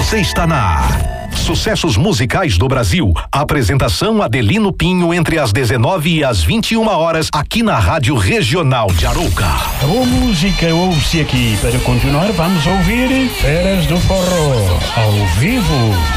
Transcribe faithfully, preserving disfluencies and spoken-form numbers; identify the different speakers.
Speaker 1: Você está na Sucessos Musicais do Brasil. Apresentação Adelino Pinho entre as dezenove e as vinte e uma horas aqui na Rádio Regional de Arouca.
Speaker 2: A música ouve-se aqui. Para continuar, vamos ouvir Feras do Forró ao vivo.